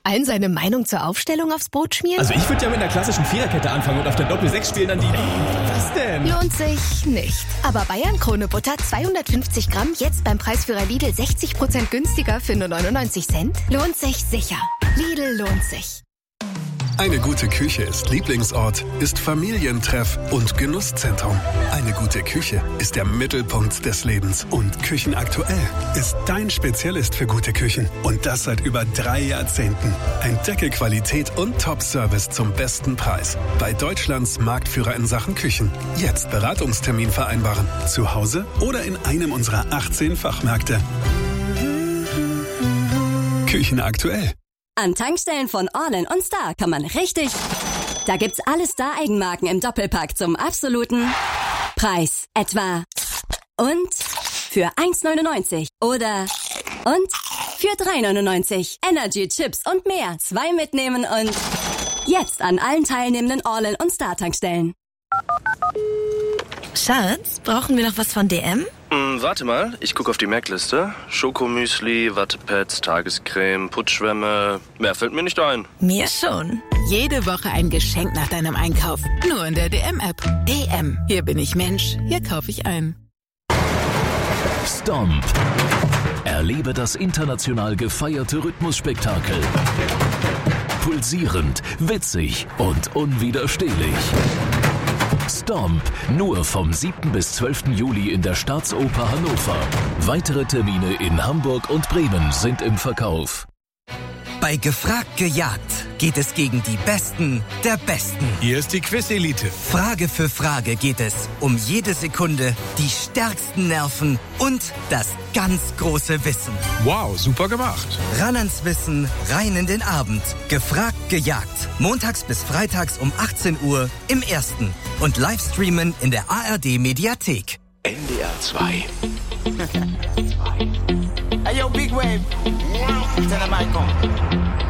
Allen seine Meinung zur Aufstellung aufs Brot schmieren? Also ich würde ja mit einer klassischen Viererkette anfangen und auf der Doppel-6 spielen dann die... Was denn? Lohnt sich nicht. Aber Bayern Krone Butter 250 Gramm jetzt beim Preisführer Lidl 60% günstiger für nur 99 Cent? Lohnt sich sicher. Lidl lohnt sich. Eine gute Küche ist Lieblingsort, ist Familientreff und Genusszentrum. Eine gute Küche ist der Mittelpunkt des Lebens. Und Küchenaktuell ist dein Spezialist für gute Küchen. Und das seit über 3 Jahrzehnten. Entdecke Qualität und Top-Service zum besten Preis. Bei Deutschlands Marktführer in Sachen Küchen. Jetzt Beratungstermin vereinbaren. Zu Hause oder in einem unserer 18 Fachmärkte. Küchenaktuell. An Tankstellen von Orlen und Star kann man richtig... Da gibt's alle Star-Eigenmarken im Doppelpack zum absoluten Preis. Etwa und für 1,99 oder und für 3,99. Energy, Chips und mehr. 2 mitnehmen und jetzt an allen teilnehmenden Orlen und Star Tankstellen. Schatz, brauchen wir noch was von DM? Warte mal, ich gucke auf die Merkliste. Schokomüsli, Wattepads, Tagescreme, Putzschwämme. Mehr fällt mir nicht ein. Mir schon. Jede Woche ein Geschenk nach deinem Einkauf. Nur in der DM-App. DM. Hier bin ich Mensch. Hier kaufe ich ein. Stomp. Erlebe das international gefeierte Rhythmusspektakel. Pulsierend, witzig und unwiderstehlich. Stomp, nur vom 7. bis 12. Juli in der Staatsoper Hannover. Weitere Termine in Hamburg und Bremen sind im Verkauf. Bei Gefragt gejagt geht es gegen die Besten der Besten. Hier ist die Quiz-Elite. Frage für Frage geht es um jede Sekunde, die stärksten Nerven und das ganz große Wissen. Wow, super gemacht. Ran ans Wissen, rein in den Abend. Gefragt gejagt. Montags bis freitags um 18 Uhr im Ersten. Und Livestreamen in der ARD-Mediathek. NDR 2. Hey, yo, Big Wave. Tell them I come.